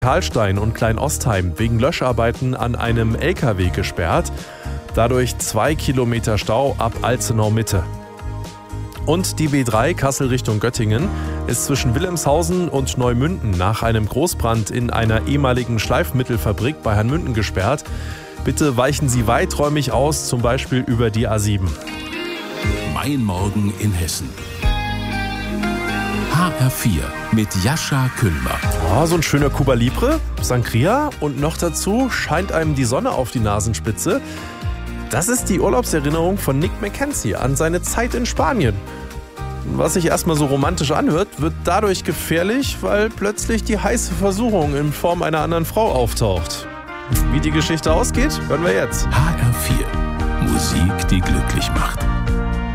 Karlstein und Kleinostheim wegen Löscharbeiten an einem LKW gesperrt. Dadurch 2 Kilometer Stau ab Alzenau Mitte. Und die B3 Kassel Richtung Göttingen ist zwischen Wilhelmshausen und Neumünden nach einem Großbrand in einer ehemaligen Schleifmittelfabrik bei Hanmünden gesperrt. Bitte weichen Sie weiträumig aus, zum Beispiel über die A7. Mein Morgen in Hessen. HR4 mit Jascha Küllmer. Oh, so ein schöner Cuba Libre, Sangria und noch dazu scheint einem die Sonne auf die Nasenspitze. Das ist die Urlaubserinnerung von Nick McKenzie an seine Zeit in Spanien. Was sich erstmal so romantisch anhört, wird dadurch gefährlich, weil plötzlich die heiße Versuchung in Form einer anderen Frau auftaucht. Wie die Geschichte ausgeht, hören wir jetzt. HR4. Musik, die glücklich macht.